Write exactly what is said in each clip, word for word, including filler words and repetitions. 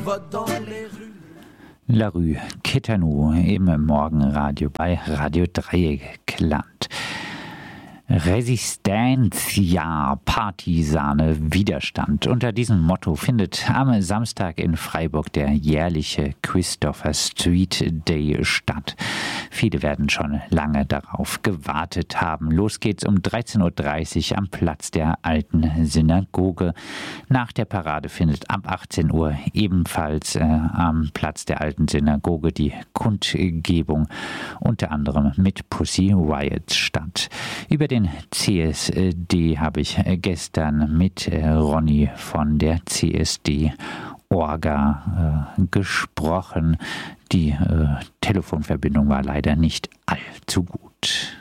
La Rue Kitano im Morgenradio bei Radio Dreieckland. Resistencia, Partisane, Widerstand. Unter diesem Motto findet am Samstag in Freiburg der jährliche Christopher Street Day statt. Viele werden schon lange darauf gewartet haben. Los geht's um dreizehn Uhr dreißig am Platz der Alten Synagoge. Nach der Parade findet ab achtzehn Uhr ebenfalls äh, am Platz der Alten Synagoge die Kundgebung, unter anderem mit Pussy Riot statt. Über den C S D habe ich gestern mit Ronny von der C S D-Orga äh, gesprochen. Die äh, Telefonverbindung war leider nicht allzu gut.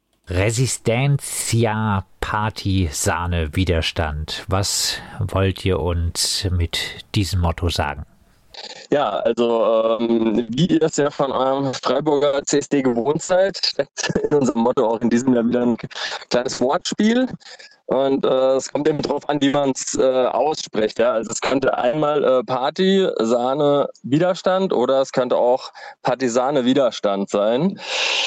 Resistencia, Partisane, Widerstand. Was wollt ihr uns mit diesem Motto sagen? Ja, also ähm, wie ihr es ja von eurem Freiburger C S D gewohnt seid, steckt in unserem Motto auch in diesem Jahr wieder ein kleines Wortspiel. Und äh, es kommt eben darauf an, wie man es äh, ausspricht. Ja? Also es könnte einmal äh, Party, Sahne, Widerstand oder es könnte auch Partisane, Widerstand sein.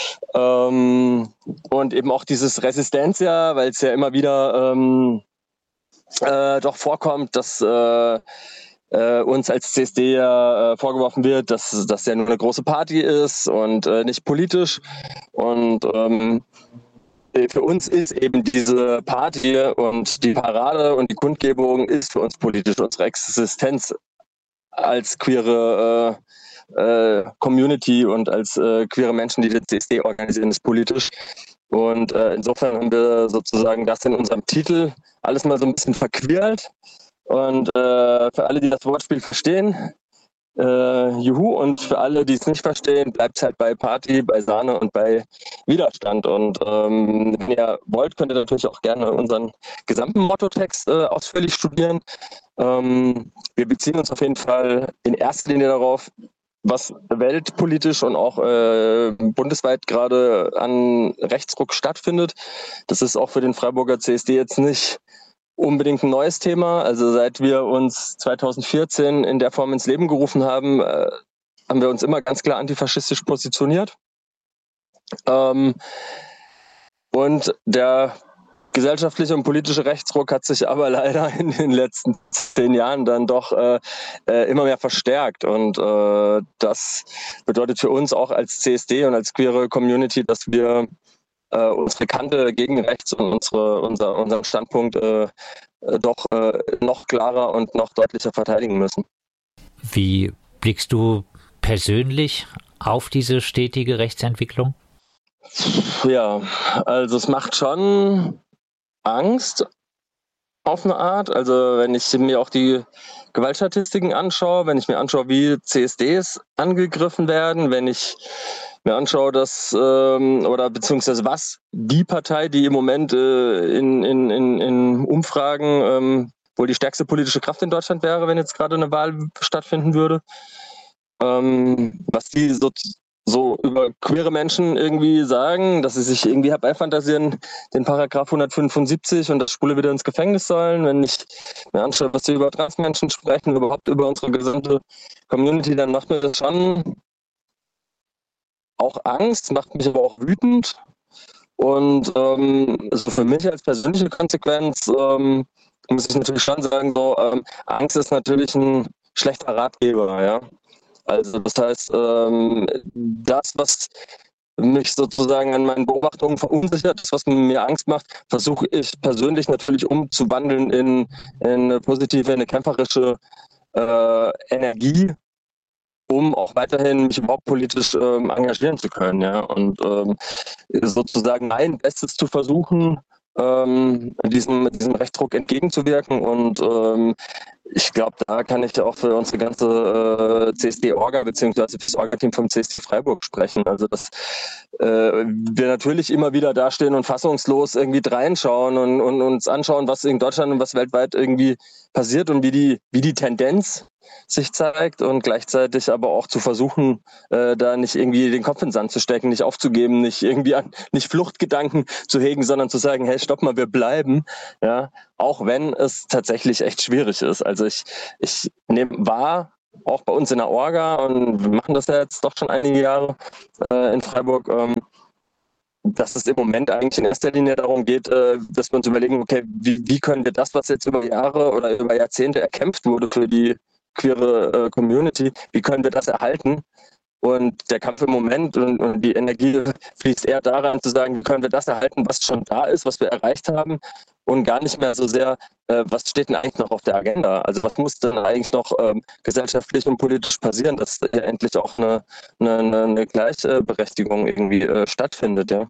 Ähm, und eben auch dieses Resistencia, weil es ja immer wieder ähm, äh, doch vorkommt, dass äh, Äh, uns als C S D ja äh, vorgeworfen wird, dass das ja nur eine große Party ist und äh, nicht politisch. Und ähm, für uns ist eben diese Party und die Parade und die Kundgebung ist für uns politisch. Unsere Existenz als queere äh, äh, Community und als äh, queere Menschen, die den C S D organisieren, ist politisch. Und äh, insofern haben wir sozusagen das in unserem Titel alles mal so ein bisschen verquirlt. Und äh, für alle, die das Wortspiel verstehen, äh, juhu. Und für alle, die es nicht verstehen, bleibt es halt bei Party, bei Sahne und bei Widerstand. Und ähm, wenn ihr wollt, könnt ihr natürlich auch gerne unseren gesamten Mottotext äh, ausführlich studieren. Ähm, wir beziehen uns auf jeden Fall in erster Linie darauf, was weltpolitisch und auch äh, bundesweit gerade an Rechtsruck stattfindet. Das ist auch für den Freiburger C S D jetzt nicht unbedingt ein neues Thema. Also seit wir uns zweitausendvierzehn in der Form ins Leben gerufen haben, äh, haben wir uns immer ganz klar antifaschistisch positioniert. Ähm, und der gesellschaftliche und politische Rechtsruck hat sich aber leider in den letzten zehn Jahren dann doch äh, äh, immer mehr verstärkt. Und äh, das bedeutet für uns auch als C S D und als queere Community, dass wir Uh, unsere Kante gegen rechts und unsere, unser, unseren Standpunkt uh, doch uh, noch klarer und noch deutlicher verteidigen müssen. Wie blickst du persönlich auf diese stetige Rechtsentwicklung? Ja, also es macht schon Angst auf eine Art. Also wenn ich mir auch die Gewaltstatistiken anschaue, wenn ich mir anschaue, wie C S Ds angegriffen werden, wenn ich mir anschaue, dass ähm, oder beziehungsweise was die Partei, die im Moment äh, in, in, in, in Umfragen ähm, wohl die stärkste politische Kraft in Deutschland wäre, wenn jetzt gerade eine Wahl stattfinden würde, ähm, was die so, so über queere Menschen irgendwie sagen, dass sie sich irgendwie herbeifantasieren, den Paragraph hundertfünfundsiebzig und dass Schwule wieder ins Gefängnis sollen. Wenn ich mir anschaue, was sie über Transmenschen sprechen, überhaupt über unsere gesamte Community, dann macht mir das schon auch Angst, macht mich aber auch wütend. Und ähm, also für mich als persönliche Konsequenz ähm, muss ich natürlich schon sagen, so ähm, Angst ist natürlich ein schlechter Ratgeber, ja. Also das heißt, ähm, das, was mich sozusagen an meinen Beobachtungen verunsichert, das, was mir Angst macht, versuche ich persönlich natürlich umzuwandeln in, in eine positive, eine kämpferische äh, Energie, um auch weiterhin mich überhaupt politisch ähm, engagieren zu können, ja, und ähm, sozusagen mein Bestes zu versuchen, ähm, diesem, diesem Rechtsruck entgegenzuwirken. Und ähm, ich glaube, da kann ich ja auch für unsere ganze äh, C S D-Orga beziehungsweise für das Orga-Team vom C S D Freiburg sprechen. Also dass äh, wir natürlich immer wieder dastehen und fassungslos irgendwie reinschauen und, und uns anschauen, was in Deutschland und was weltweit irgendwie passiert und wie die, wie die Tendenz sich zeigt, und gleichzeitig aber auch zu versuchen, äh, da nicht irgendwie den Kopf in den Sand zu stecken, nicht aufzugeben, nicht irgendwie an, nicht Fluchtgedanken zu hegen, sondern zu sagen, hey, stopp mal, wir bleiben, ja, auch wenn es tatsächlich echt schwierig ist. Also ich, ich nehme wahr auch bei uns in der Orga, und wir machen das ja jetzt doch schon einige Jahre äh, in Freiburg, ähm, dass es im Moment eigentlich in erster Linie darum geht, äh, dass wir uns überlegen, okay, wie, wie können wir das, was jetzt über Jahre oder über Jahrzehnte erkämpft wurde für die queere äh, Community, wie können wir das erhalten? Und der Kampf im Moment und, und die Energie fließt eher daran zu sagen, wie können wir das erhalten, was schon da ist, was wir erreicht haben, und gar nicht mehr so sehr, äh, was steht denn eigentlich noch auf der Agenda? Also was muss denn eigentlich noch ähm, gesellschaftlich und politisch passieren, dass äh, endlich auch eine, eine, eine Gleichberechtigung irgendwie äh, stattfindet, ja.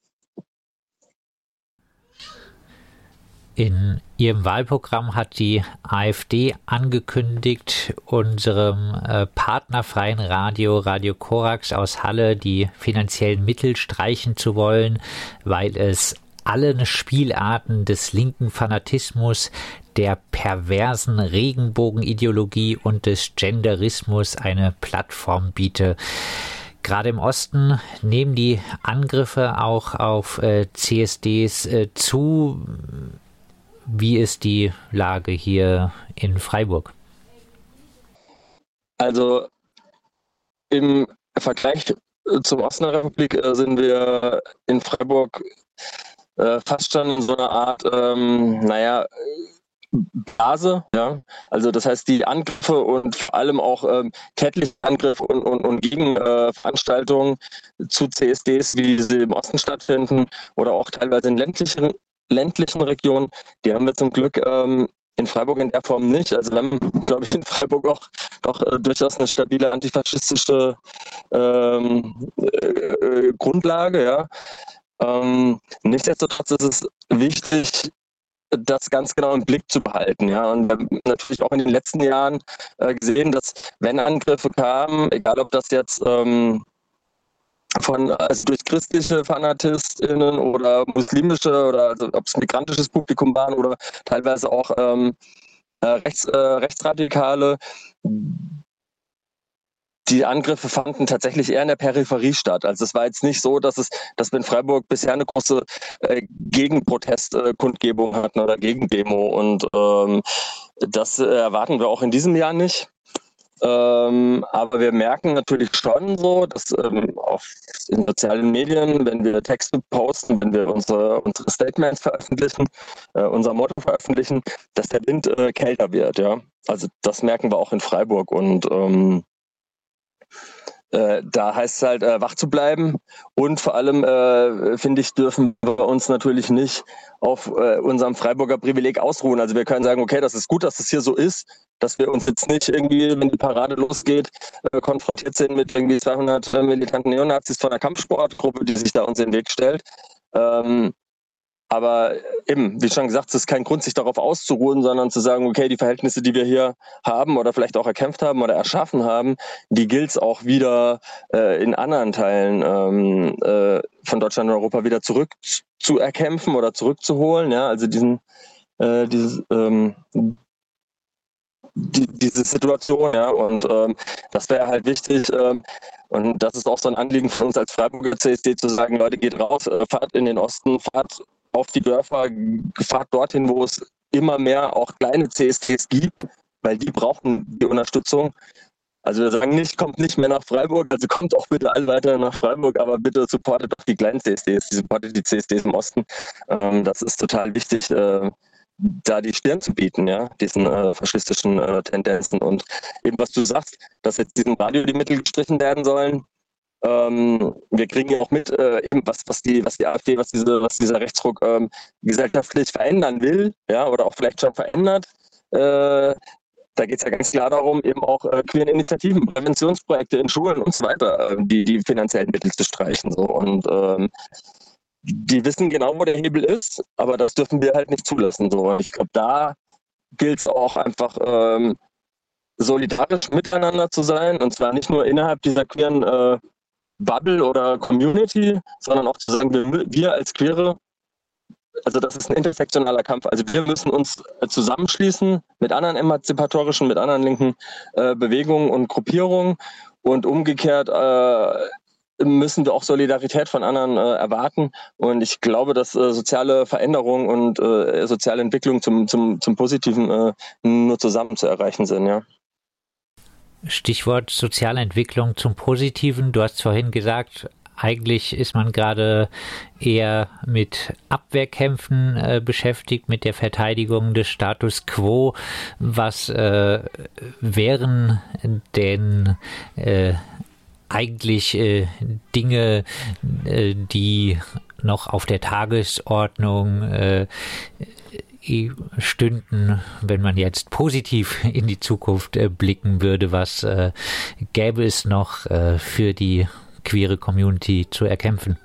In ihrem Wahlprogramm hat die AfD angekündigt, unserem äh, partnerfreien Radio, Radio Korax aus Halle, die finanziellen Mittel streichen zu wollen, weil es allen Spielarten des linken Fanatismus, der perversen Regenbogenideologie und des Genderismus eine Plattform biete. Gerade im Osten nehmen die Angriffe auch auf äh, C S Ds äh, zu. Wie ist die Lage hier in Freiburg? Also im Vergleich zum Osten der Republik äh, sind wir in Freiburg äh, fast schon in so einer Art, ähm, naja, Blase, ja. Also das heißt, die Angriffe und vor allem auch ähm, tätliche Angriffe und, und, und Gegenveranstaltungen äh, zu C S Ds, wie sie im Osten stattfinden oder auch teilweise in ländlichen ländlichen Regionen, die haben wir zum Glück ähm, in Freiburg in der Form nicht. Also wir haben, glaube ich, in Freiburg auch, auch äh, durchaus eine stabile antifaschistische ähm, äh, Grundlage. Ja. Ähm, nichtsdestotrotz ist es wichtig, das ganz genau im Blick zu behalten. Ja. Und wir haben natürlich auch in den letzten Jahren äh, gesehen, dass wenn Angriffe kamen, egal ob das jetzt ähm, von, also durch christliche FanatistInnen oder muslimische oder also ob es migrantisches Publikum waren oder teilweise auch ähm, äh, rechts, äh, Rechtsradikale. Die Angriffe fanden tatsächlich eher in der Peripherie statt. Also es war jetzt nicht so, dass es, dass wir in Freiburg bisher eine große äh, Gegenprotestkundgebung äh, hatten oder Gegendemo, und ähm, das äh, erwarten wir auch in diesem Jahr nicht. Ähm, aber wir merken natürlich schon so, dass ähm, auf in sozialen Medien, wenn wir Texte posten, wenn wir unsere, unsere Statements veröffentlichen, äh, unser Motto veröffentlichen, dass der Wind äh, kälter wird. Ja, also das merken wir auch in Freiburg, und ähm, äh, da heißt es halt, äh, wach zu bleiben, und vor allem, äh, finde ich, dürfen wir uns natürlich nicht auf äh, unserem Freiburger Privileg ausruhen. Also wir können sagen, okay, das ist gut, dass es hier so ist, dass wir uns jetzt nicht irgendwie, wenn die Parade losgeht, äh, konfrontiert sind mit irgendwie zweihundert militanten Neonazis von einer Kampfsportgruppe, die sich da uns in den Weg stellt. Ähm, aber eben, wie schon gesagt, es ist kein Grund, sich darauf auszuruhen, sondern zu sagen, okay, die Verhältnisse, die wir hier haben oder vielleicht auch erkämpft haben oder erschaffen haben, die gilt es auch wieder äh, in anderen Teilen ähm, äh, von Deutschland und Europa wieder zurück zu erkämpfen oder zurückzuholen. Ja, also diesen, äh, dieses, ähm, die, diese Situation, ja, und ähm, das wäre halt wichtig. Ähm, und das ist auch so ein Anliegen von uns als Freiburger C S D, zu sagen, Leute, geht raus, äh, fahrt in den Osten, fahrt auf die Dörfer, fahrt dorthin, wo es immer mehr auch kleine C S Ds gibt, weil die brauchen die Unterstützung. Also wir sagen nicht, kommt nicht mehr nach Freiburg, also kommt auch bitte alle weiter nach Freiburg, aber bitte supportet doch die kleinen C S Ds, supportet die C S Ds im Osten. Ähm, das ist total wichtig, äh, da die Stirn zu bieten, ja, diesen äh, faschistischen äh, Tendenzen. Und eben, was du sagst, dass jetzt diesem Radio die Mittel gestrichen werden sollen. Ähm, wir kriegen ja auch mit, äh, eben was, was die, was die AfD, was diese, was dieser Rechtsruck ähm, gesellschaftlich verändern will, ja, oder auch vielleicht schon verändert. Äh, da geht es ja ganz klar darum, eben auch äh, queeren Initiativen, Präventionsprojekte in Schulen und so weiter, äh, die, die finanziellen Mittel zu streichen. So. Und ähm, die wissen genau, wo der Hebel ist, aber das dürfen wir halt nicht zulassen. So. Und ich glaube, da gilt es auch einfach, ähm, solidarisch miteinander zu sein, und zwar nicht nur innerhalb dieser queeren äh, Bubble oder Community, sondern auch zu sagen, wir, wir als Queere, also das ist ein intersektionaler Kampf. Also wir müssen uns zusammenschließen mit anderen emanzipatorischen, mit anderen linken äh, Bewegungen und Gruppierungen, und umgekehrt äh, müssen wir auch Solidarität von anderen äh, erwarten. Und ich glaube, dass äh, soziale Veränderung und äh, soziale Entwicklung zum, zum, zum Positiven äh, nur zusammen zu erreichen sind, ja. Stichwort soziale Entwicklung zum Positiven. Du hast vorhin gesagt, eigentlich ist man gerade eher mit Abwehrkämpfen äh, beschäftigt, mit der Verteidigung des Status quo. Was äh, wären denn äh, eigentlich äh, Dinge, äh, die noch auf der Tagesordnung äh, stünden, wenn man jetzt positiv in die Zukunft äh, blicken würde? Was äh, gäbe es noch äh, für die queere Community zu erkämpfen?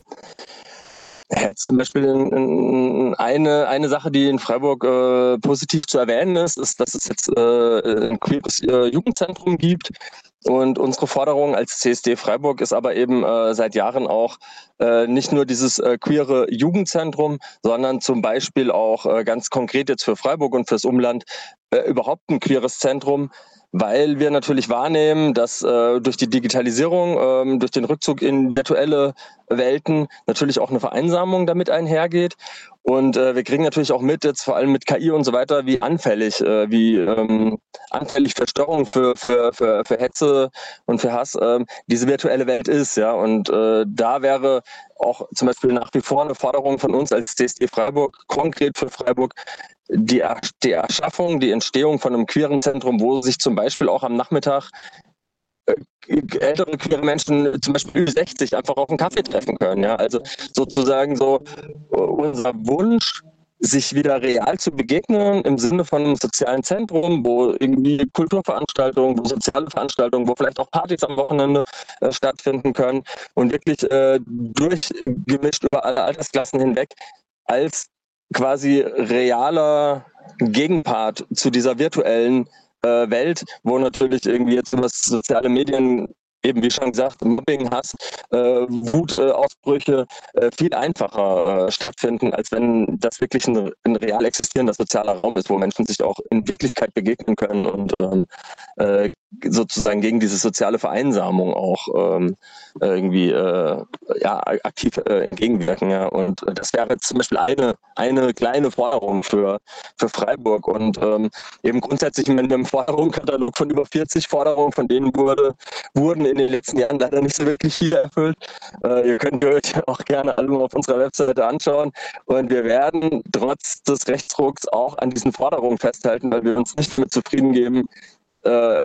Ja, zum Beispiel in, in eine, eine Sache, die in Freiburg äh, positiv zu erwähnen ist, ist, dass es jetzt äh, ein queeres äh, Jugendzentrum gibt. Und unsere Forderung als C S D Freiburg ist aber eben äh, seit Jahren auch äh, nicht nur dieses äh, queere Jugendzentrum, sondern zum Beispiel auch äh, ganz konkret jetzt für Freiburg und fürs Umland äh, überhaupt ein queeres Zentrum, weil wir natürlich wahrnehmen, dass äh, durch die Digitalisierung, ähm, durch den Rückzug in virtuelle Welten natürlich auch eine Vereinsamung damit einhergeht. Und äh, wir kriegen natürlich auch mit, jetzt vor allem mit K I und so weiter, wie anfällig, äh, wie ähm, anfällig für Störungen, für, für, für, für Hetze und für Hass ähm, diese virtuelle Welt ist. Ja. Und äh, da wäre auch zum Beispiel nach wie vor eine Forderung von uns als C S D Freiburg, konkret für Freiburg, die, die Erschaffung, die Entstehung von einem queeren Zentrum, wo sich zum Beispiel auch am Nachmittag äh, ältere queere Menschen, zum Beispiel Ü sechzig, einfach auf einen Kaffee treffen können. Ja? Also sozusagen so äh, unser Wunsch, sich wieder real zu begegnen im Sinne von einem sozialen Zentrum, wo irgendwie Kulturveranstaltungen, wo soziale Veranstaltungen, wo vielleicht auch Partys am Wochenende äh, stattfinden können und wirklich äh, durchgemischt über alle Altersklassen hinweg als quasi realer Gegenpart zu dieser virtuellen äh, Welt, wo natürlich irgendwie jetzt über soziale Medien, eben wie schon gesagt, Mobbing, Hass, äh, Wutausbrüche äh, viel einfacher äh, stattfinden, als wenn das wirklich ein, ein real existierender sozialer Raum ist, wo Menschen sich auch in Wirklichkeit begegnen können und ähm, äh, sozusagen gegen diese soziale Vereinsamung auch ähm, irgendwie äh, ja, aktiv äh, entgegenwirken. Ja. Und äh, das wäre jetzt zum Beispiel eine, eine kleine Forderung für, für Freiburg. Und ähm, eben grundsätzlich mit einem Forderungskatalog von über vierzig Forderungen, von denen wurde, wurden in den letzten Jahren leider nicht so wirklich viele erfüllt. Äh, ihr könnt euch auch gerne alle auf unserer Webseite anschauen. Und wir werden trotz des Rechtsrucks auch an diesen Forderungen festhalten, weil wir uns nicht damit zufrieden geben, äh,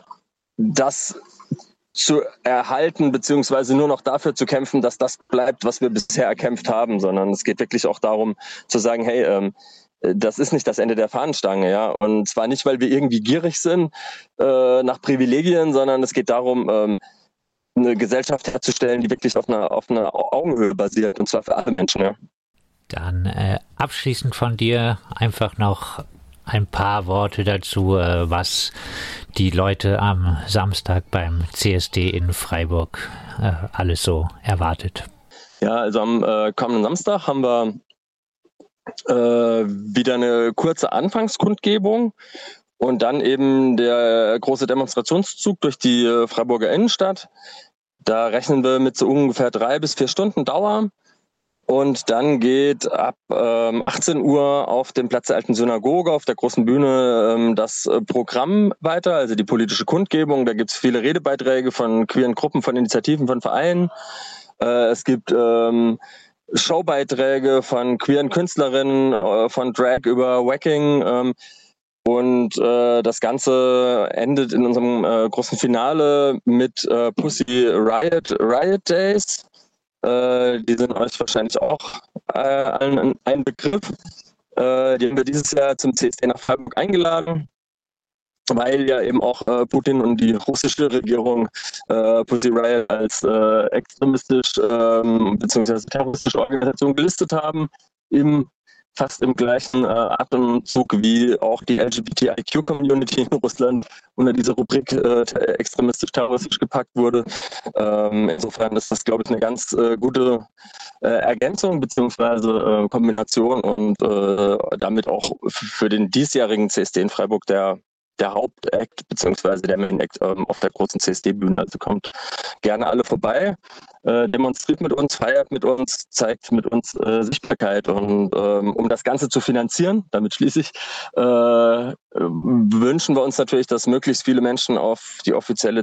das zu erhalten, beziehungsweise nur noch dafür zu kämpfen, dass das bleibt, was wir bisher erkämpft haben, sondern es geht wirklich auch darum zu sagen, hey, ähm, das ist nicht das Ende der Fahnenstange, ja. Und zwar nicht, weil wir irgendwie gierig sind äh, nach Privilegien, sondern es geht darum, ähm, eine Gesellschaft herzustellen, die wirklich auf einer, auf einer Augenhöhe basiert, und zwar für alle Menschen, ja. Dann äh, abschließend von dir einfach noch ein paar Worte dazu, äh, was die Leute am Samstag beim C S D in Freiburg äh, alles so erwartet. Ja, also am äh, kommenden Samstag haben wir äh, wieder eine kurze Anfangskundgebung und dann eben der große Demonstrationszug durch die äh, Freiburger Innenstadt. Da rechnen wir mit so ungefähr drei bis vier Stunden Dauer. Und dann geht ab ähm, achtzehn Uhr auf dem Platz der Alten Synagoge, auf der großen Bühne, ähm, das äh, Programm weiter, also die politische Kundgebung. Da gibt es viele Redebeiträge von queeren Gruppen, von Initiativen, von Vereinen. Äh, es gibt ähm, Showbeiträge von queeren Künstlerinnen, äh, von Drag über Wacking. Ähm, und äh, das Ganze endet in unserem äh, großen Finale mit äh, Pussy Riot, Riot Days. Die sind euch wahrscheinlich auch äh, allen ein Begriff. Äh, die haben wir dieses Jahr zum C S D nach Freiburg eingeladen, weil ja eben auch äh, Putin und die russische Regierung äh, Pussy Riot als äh, extremistisch ähm, bzw. terroristische Organisation gelistet haben, im fast im gleichen äh, Atemzug wie auch die L G B T I Q-Community in Russland unter diese Rubrik äh, extremistisch-terroristisch gepackt wurde. Ähm, insofern ist das, glaube ich, eine ganz äh, gute äh, Ergänzung bzw. Äh, Kombination und äh, damit auch f- für den diesjährigen C S D in Freiburg der der Hauptakt beziehungsweise der Main Act ähm, auf der großen C S D-Bühne. Also kommt gerne alle vorbei, äh, demonstriert mit uns, feiert mit uns, zeigt mit uns äh, Sichtbarkeit. Und ähm, um das Ganze zu finanzieren, damit schließe ich, äh, wünschen wir uns natürlich, dass möglichst viele Menschen auf die offizielle